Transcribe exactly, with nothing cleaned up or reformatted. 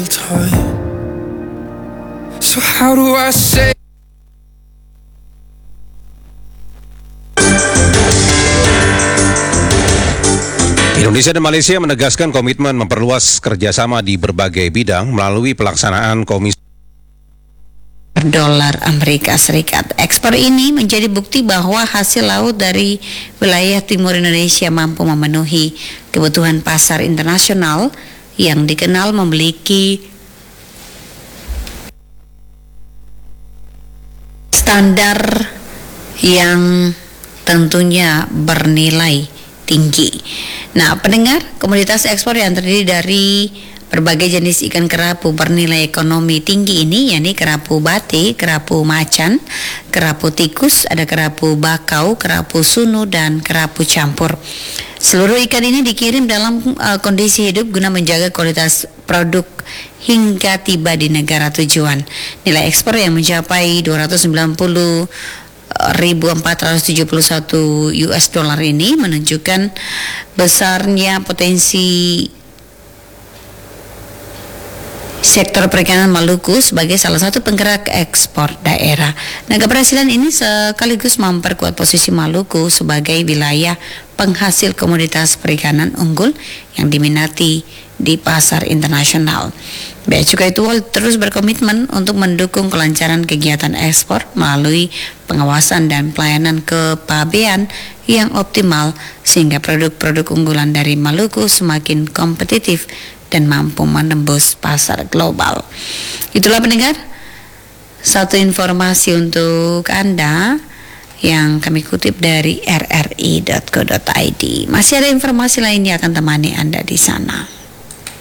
time. So how do I say? Indonesia dan Malaysia menegaskan komitmen memperluas kerjasama di berbagai bidang melalui pelaksanaan komisi dolar Amerika Serikat. Ekspor ini menjadi bukti bahwa hasil laut dari wilayah timur Indonesia mampu memenuhi kebutuhan pasar internasional yang dikenal memiliki standar yang tentunya bernilai tinggi. Nah, pendengar, komoditas ekspor yang terdiri dari berbagai jenis ikan kerapu bernilai ekonomi tinggi ini, yakni kerapu bate, kerapu macan, kerapu tikus, ada kerapu bakau, kerapu sunu, dan kerapu campur. Seluruh ikan ini dikirim dalam uh, kondisi hidup guna menjaga kualitas produk hingga tiba di negara tujuan. Nilai ekspor yang mencapai dua ratus sembilan puluh ribu empat ratus tujuh puluh satu U S dollar ini menunjukkan besarnya potensi sektor perikanan Maluku sebagai salah satu penggerak ekspor daerah. Nah, keberhasilan ini sekaligus memperkuat posisi Maluku sebagai wilayah penghasil komoditas perikanan unggul yang diminati di pasar internasional. Bea Cukai Tual terus berkomitmen untuk mendukung kelancaran kegiatan ekspor melalui pengawasan dan pelayanan kepabean yang optimal sehingga produk-produk unggulan dari Maluku semakin kompetitif dan mampu menembus pasar global. Itulah pendengar, satu informasi untuk Anda yang kami kutip dari r r i dot co dot i d. Masih ada informasi lainnya akan temani Anda di sana.